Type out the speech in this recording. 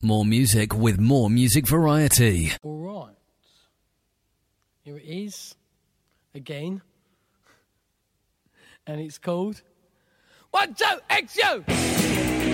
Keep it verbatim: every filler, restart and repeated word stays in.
More music with more music variety. All right. Here it is. Again. And it's called... One, two, X U!